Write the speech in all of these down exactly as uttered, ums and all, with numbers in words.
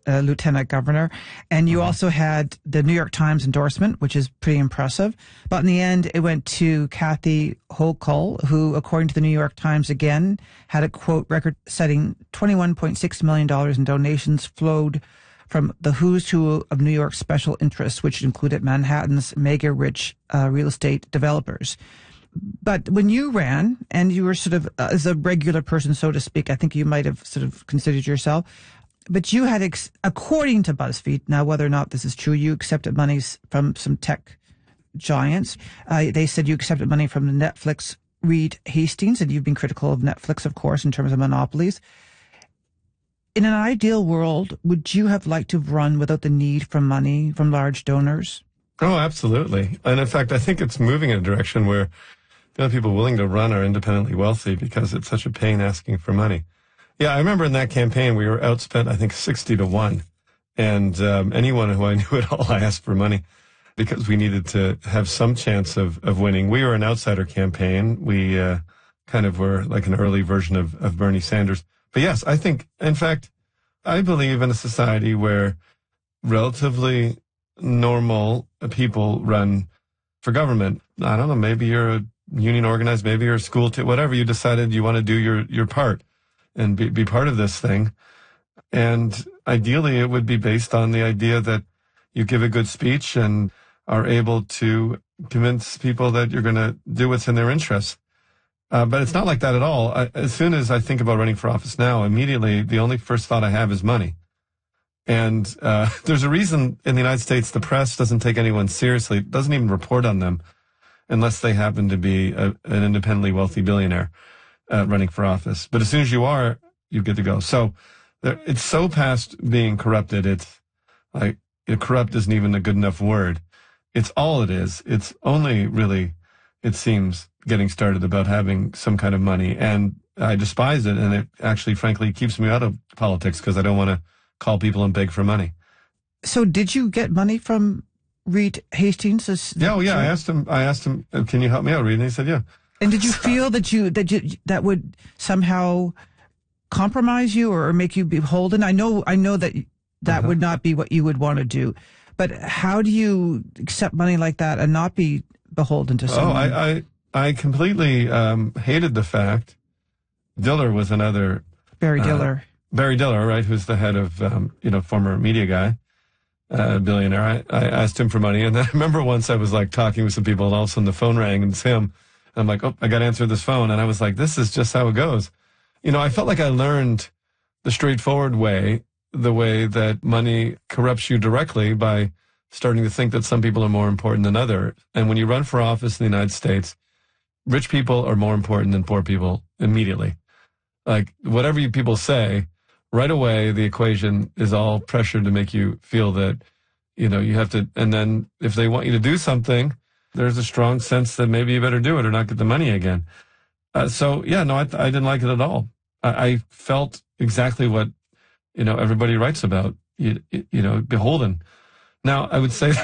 uh, lieutenant governor. And you Mm-hmm. also had the New York Times endorsement, which is pretty impressive. But in the end, it went to Kathy Hochul, who, according to the New York Times again, had a, quote, record-setting twenty-one point six million dollars in donations flowed from the who's who of New York special interests, which included Manhattan's mega-rich uh, real estate developers. But when you ran, and you were sort of uh, as a regular person, so to speak, I think you might have sort of considered yourself, but you had, ex- according to BuzzFeed, now whether or not this is true, you accepted monies from some tech giants. Uh, they said you accepted money from the Netflix Reed Hastings, and you've been critical of Netflix, of course, in terms of monopolies. In an ideal world, would you have liked to have run without the need for money from large donors? Oh, absolutely. And in fact, I think it's moving in a direction where the only people willing to run are independently wealthy because it's such a pain asking for money. Yeah, I remember in that campaign, we were outspent, I think, sixty to one. And um, anyone who I knew at all, I asked for money because we needed to have some chance of, of winning. We were an outsider campaign. We uh, kind of were like an early version of, of Bernie Sanders. But yes, I think, in fact, I believe in a society where relatively normal people run for government. I don't know, maybe you're a union organized, maybe you're a school, t- whatever, you decided you want to do your, your part and be, be part of this thing. And ideally, it would be based on the idea that you give a good speech and are able to convince people that you're going to do what's in their interests. Uh, but it's not like that at all. I, as soon as I think about running for office now, immediately the only first thought I have is money. And uh, there's a reason in the United States the press doesn't take anyone seriously, doesn't even report on them unless they happen to be a, an independently wealthy billionaire uh, running for office. But as soon as you are, you get to go. So there, it's so past being corrupted. It's like you know, corrupt isn't even a good enough word. It's all it is. It's only really, it seems, getting started about having some kind of money. And I despise it. And it actually, frankly, keeps me out of politics because I don't want to call people and beg for money. So did you get money from Reed Hastings? As yeah, oh, yeah. I asked him, I asked him, can you help me out, Reed? And he said, yeah. And did you feel that you, that you, that would somehow compromise you or make you beholden? I know, I know that that uh-huh. would not be what you would want to do, but how do you accept money like that and not be beholden to someone? Oh, I, I, I completely um, hated the fact. Diller was another. Barry Diller. Uh, Barry Diller, right, who's the head of, um, you know, former media guy, uh, billionaire. I, I asked him for money. And then I remember once I was like talking with some people and all of a sudden the phone rang and it's him. And I'm like, oh, I got to answer this phone. And I was like, this is just how it goes. You know, I felt like I learned the straightforward way, the way that money corrupts you directly by starting to think that some people are more important than others. And when you run for office in the United States, rich people are more important than poor people immediately. Like whatever you people say, right away, the equation is all pressured to make you feel that, you know, you have to, and then if they want you to do something, there's a strong sense that maybe you better do it or not get the money again. Uh, so, yeah, no, I, I didn't like it at all. I, I felt exactly what, you know, everybody writes about, you, you know, beholden. Now, I would say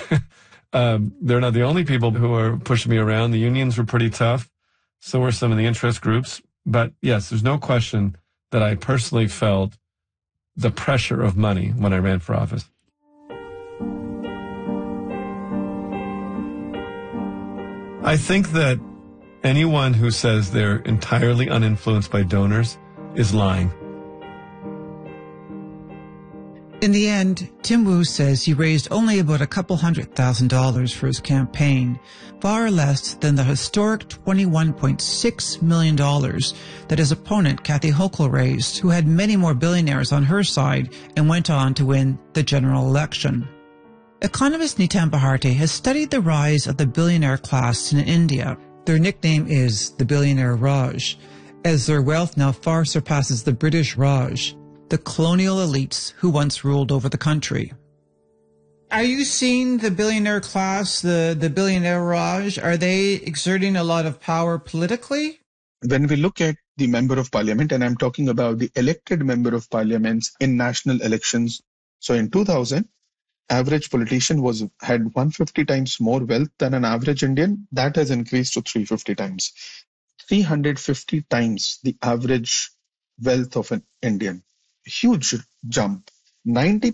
um, they're not the only people who are pushing me around. The unions were pretty tough. So were some of the interest groups. But, yes, there's no question that I personally felt the pressure of money when I ran for office. I think that anyone who says they're entirely uninfluenced by donors is lying. In the end, Tim Wu says he raised only about a couple hundred thousand dollars for his campaign, far less than the historic twenty-one point six million dollars that his opponent, Kathy Hochul, raised, who had many more billionaires on her side and went on to win the general election. Economist Nitin Bharti has studied the rise of the billionaire class in India. Their nickname is the Billionaire Raj, as their wealth now far surpasses the British Raj, the colonial elites who once ruled over the country. Are you seeing the billionaire class, the, the billionaire Raj, are they exerting a lot of power politically? When we look at the member of parliament, and I'm talking about the elected member of parliaments in national elections. So in two thousand, average politician was had one hundred fifty times more wealth than an average Indian. That has increased to three hundred fifty times. three hundred fifty times the average wealth of an Indian. Huge jump. ninety